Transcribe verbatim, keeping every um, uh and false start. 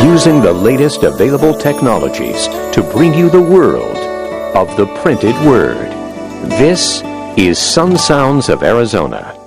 using the latest available technologies to bring you the world of the printed word. This is Sun Sounds of Arizona.